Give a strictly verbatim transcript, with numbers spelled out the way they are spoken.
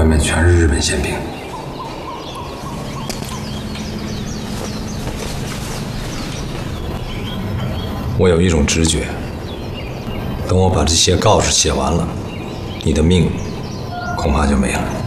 面全是日本宪兵。我有一种直觉，等我把这些告示写完了，你的命恐怕就没了。